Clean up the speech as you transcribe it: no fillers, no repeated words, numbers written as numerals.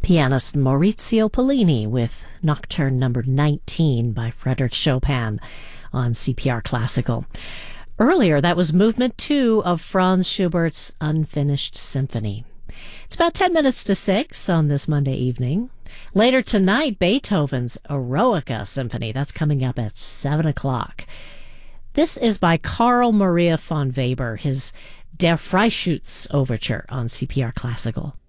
Pianist Maurizio Pollini with Nocturne number 19 by Frédéric Chopin on CPR Classical. Earlier, that was Movement 2 of Franz Schubert's Unfinished Symphony. It's about 10 minutes to 6 on this Monday evening. Later tonight, Beethoven's Eroica Symphony. That's coming up at 7 o'clock. This is by Carl Maria von Weber, his Der Freischütz Overture on CPR Classical.